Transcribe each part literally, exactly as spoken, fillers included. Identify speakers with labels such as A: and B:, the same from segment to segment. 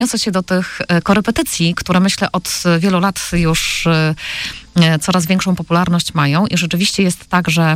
A: odniosę się do tych korepetycji, które myślę od wielu lat już coraz większą popularność mają i rzeczywiście jest tak, że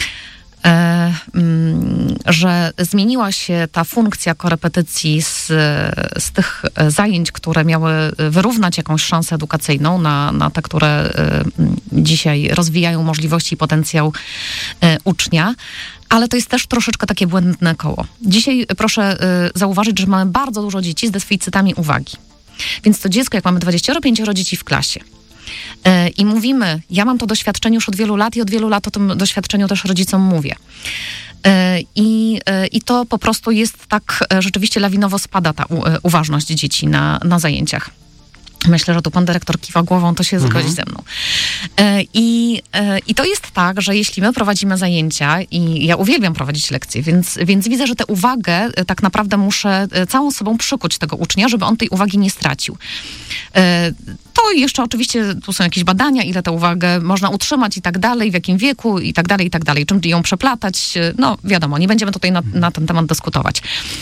A: że zmieniła się ta funkcja korepetycji z, z tych zajęć, które miały wyrównać jakąś szansę edukacyjną na, na te, które dzisiaj rozwijają możliwości i potencjał ucznia. Ale to jest też troszeczkę takie błędne koło. Dzisiaj proszę zauważyć, że mamy bardzo dużo dzieci z deficytami uwagi. Więc to dziecko, jak mamy dwadzieścia pięć dzieci w klasie, i mówimy, ja mam to doświadczenie już od wielu lat i od wielu lat o tym doświadczeniu też rodzicom mówię. I, i to po prostu jest tak, rzeczywiście lawinowo spada ta u, uważność dzieci na, na zajęciach. Myślę, że tu pan dyrektor kiwa głową, to się zgodzi ze mną. I, I to jest tak, że jeśli my prowadzimy zajęcia i ja uwielbiam prowadzić lekcje, więc, więc widzę, że tę uwagę tak naprawdę muszę całą sobą przykuć tego ucznia, żeby on tej uwagi nie stracił. To jeszcze oczywiście, tu są jakieś badania, ile tę uwagę można utrzymać i tak dalej, w jakim wieku i tak dalej, i tak dalej. Czym ją przeplatać, no wiadomo, nie będziemy tutaj na, na ten temat dyskutować.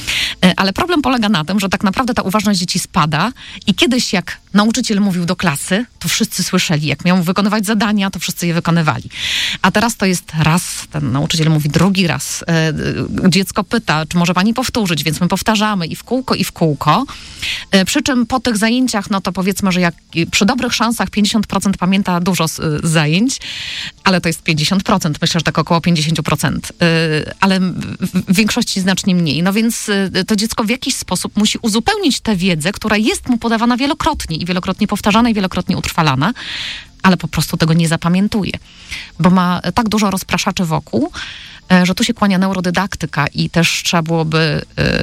A: Ale problem polega na tym, że tak naprawdę ta uważność dzieci spada i kiedyś jak nauczyciel mówił do klasy, to wszyscy słyszeli. Jak miał wykonywać zadania, to wszyscy je wykonywali. A teraz to jest raz, ten nauczyciel mówi drugi raz. Dziecko pyta, czy może pani powtórzyć, więc my powtarzamy i w kółko, i w kółko. Przy czym po tych zajęciach, no to powiedzmy, że jak przy dobrych szansach pięćdziesiąt procent pamięta dużo z, z zajęć, ale to jest pięćdziesiąt procent, myślę, że tak około pięćdziesiąt procent, ale w większości znacznie mniej. No więc to dziecko w jakiś sposób musi uzupełnić tę wiedzę, która jest mu podawana wielokrotnie i wielokrotnie powtarzana i wielokrotnie utrwalana, ale po prostu tego nie zapamiętuje, bo ma tak dużo rozpraszaczy wokół, że tu się kłania neurodydaktyka i też trzeba byłoby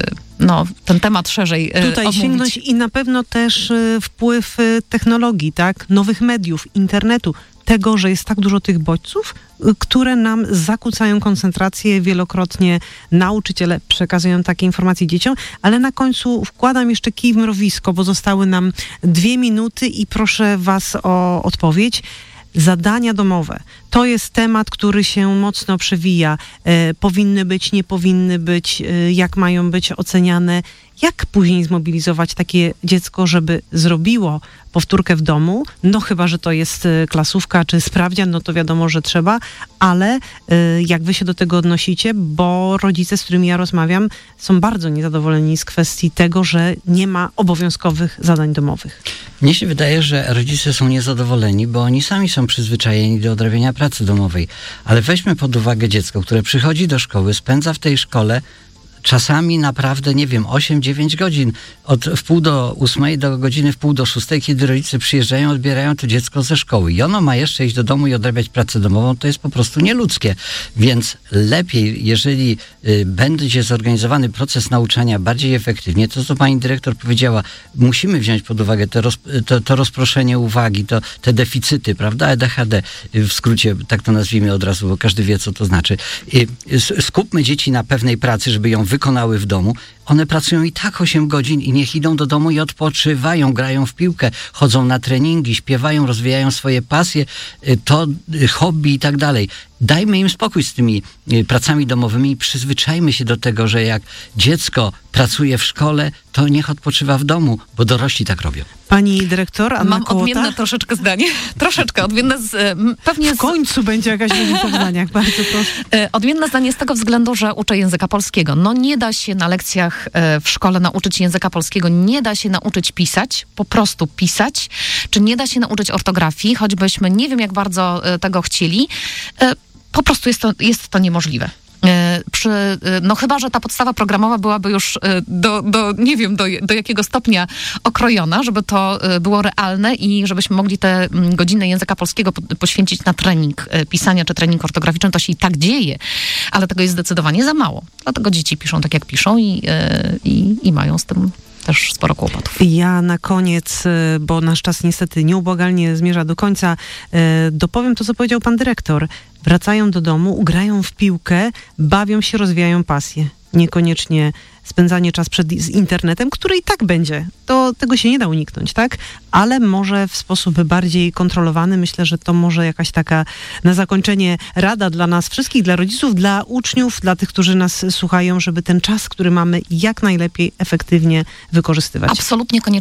A: no, ten temat szerzej
B: Tutaj
A: omówić.
B: Sięgnąć i na pewno też wpływ technologii, tak, nowych mediów, internetu, tego, że jest tak dużo tych bodźców, które nam zakłócają koncentrację. Wielokrotnie nauczyciele przekazują takie informacje dzieciom, ale na końcu wkładam jeszcze kij w mrowisko, bo zostały nam dwie minuty i proszę was o odpowiedź. Zadania domowe. To jest temat, który się mocno przewija. E, powinny być, nie powinny być, e, jak mają być oceniane. Jak później zmobilizować takie dziecko, żeby zrobiło powtórkę w domu? No chyba, że to jest klasówka czy sprawdzian, no to wiadomo, że trzeba, ale y, jak wy się do tego odnosicie? Bo rodzice, z którymi ja rozmawiam, są bardzo niezadowoleni z kwestii tego, że nie ma obowiązkowych zadań domowych.
C: Mnie się wydaje, że rodzice są niezadowoleni, bo oni sami są przyzwyczajeni do odrabiania pracy domowej. Ale weźmy pod uwagę dziecko, które przychodzi do szkoły, spędza w tej szkole czasami naprawdę, nie wiem, osiem dziewięć godzin. Od wpół do ósmej do godziny wpół do szóstej, kiedy rodzice przyjeżdżają, odbierają to dziecko ze szkoły. I ono ma jeszcze iść do domu i odrabiać pracę domową. To jest po prostu nieludzkie. Więc lepiej, jeżeli y, będzie zorganizowany proces nauczania bardziej efektywnie, to co pani dyrektor powiedziała, musimy wziąć pod uwagę te roz, to, to rozproszenie uwagi, to, te deficyty, prawda? E D H D, y, w skrócie, tak to nazwijmy od razu, bo każdy wie, co to znaczy. Y, y, skupmy dzieci na pewnej pracy, żeby ją wykonały w domu. One pracują i tak osiem godzin i niech idą do domu i odpoczywają, grają w piłkę, chodzą na treningi, śpiewają, rozwijają swoje pasje, to hobby i tak dalej. Dajmy im spokój z tymi pracami domowymi i przyzwyczajmy się do tego, że jak dziecko pracuje w szkole, to niech odpoczywa w domu, bo dorośli tak robią.
B: Pani dyrektor Anna
A: Mam
B: Kołota?
A: odmienne troszeczkę zdanie. Troszeczkę odmienne z... Pewnie
B: w końcu z... będzie jakaś w poznaniach, bardzo proszę.
A: Odmienne zdanie z tego względu, że uczę języka polskiego. No nie da się na lekcjach w szkole nauczyć języka polskiego, nie da się nauczyć pisać, po prostu pisać, czy nie da się nauczyć ortografii, choćbyśmy nie wiem jak bardzo tego chcieli. Po prostu jest to, jest to niemożliwe. Przy, no chyba, że ta podstawa programowa byłaby już do, do nie wiem, do, do jakiego stopnia okrojona, żeby to było realne i żebyśmy mogli te godziny języka polskiego poświęcić na trening pisania czy trening ortograficzny. To się i tak dzieje, ale tego jest zdecydowanie za mało. Dlatego dzieci piszą tak, jak piszą i, i, i mają z tym też sporo kłopotów.
B: Ja na koniec, bo nasz czas niestety nieubłagalnie zmierza do końca, dopowiem to, co powiedział pan dyrektor. wracają do domu, ugrają w piłkę, bawią się, rozwijają pasję. Niekoniecznie spędzanie czas przed z internetem, który i tak będzie. To tego się nie da uniknąć, tak? Ale może w sposób bardziej kontrolowany. Myślę, że to może jakaś taka na zakończenie rada dla nas wszystkich, dla rodziców, dla uczniów, dla tych, którzy nas słuchają, żeby ten czas, który mamy, jak najlepiej efektywnie wykorzystywać.
A: Absolutnie koniecznie.